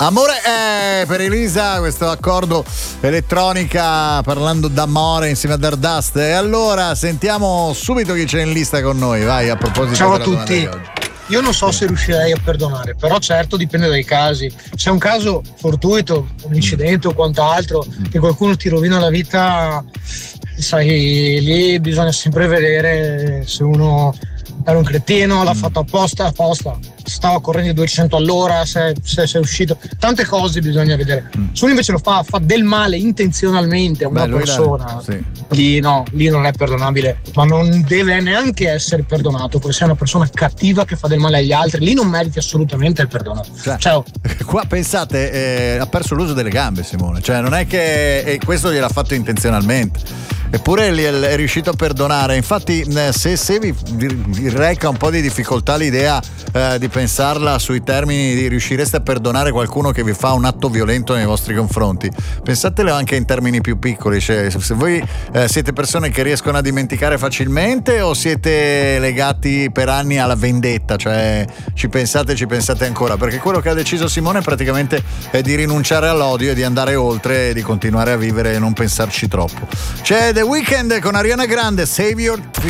Amore per Elisa, questo accordo elettronica parlando d'amore insieme a Dardust. E allora sentiamo subito chi c'è in lista con noi. Vai, a proposito. Ciao a tutti. Io non so se riuscirei a perdonare, però certo dipende dai casi. Se è un caso fortuito, un incidente o quant'altro, che qualcuno ti rovina la vita, sai, lì bisogna sempre vedere se uno era un cretino, l'ha fatto apposta, stava correndo 200 all'ora, se è uscito, tante cose bisogna vedere. Se uno invece lo fa del male intenzionalmente a una persona, lì non è perdonabile, ma non deve neanche essere perdonato, perché sei una persona cattiva che fa del male agli altri, lì non meriti assolutamente il perdono. Ciao. Qua pensate, ha perso l'uso delle gambe Simone, cioè non è che questo gliel'ha fatto intenzionalmente, eppure è riuscito a perdonare. Infatti se vi reca un po' di difficoltà l'idea di pensarla sui termini di riuscireste a perdonare qualcuno che vi fa un atto violento nei vostri confronti, pensatelo anche in termini più piccoli, cioè se voi siete persone che riescono a dimenticare facilmente o siete legati per anni alla vendetta, cioè ci pensate ancora, perché quello che ha deciso Simone praticamente è di rinunciare all'odio e di andare oltre e di continuare a vivere e non pensarci troppo. C'è The Weeknd con Ariana Grande, Save Your